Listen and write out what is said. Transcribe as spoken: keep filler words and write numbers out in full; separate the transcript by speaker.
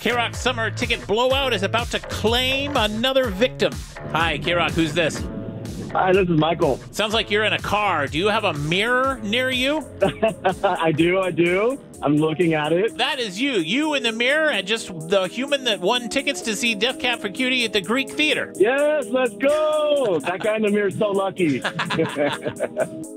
Speaker 1: K-Rock Summer Ticket Blowout is about to claim another victim. Hi, K-Rock, who's this?
Speaker 2: Hi, this is Michael.
Speaker 1: Sounds like you're in a car. Do you have a mirror near you?
Speaker 2: I do, I do. I'm looking at it.
Speaker 1: That is you. You in the mirror and just the human that won tickets to see Death Cab for Cutie at the Greek Theater.
Speaker 2: Yes, let's go. That guy in the mirror is so lucky.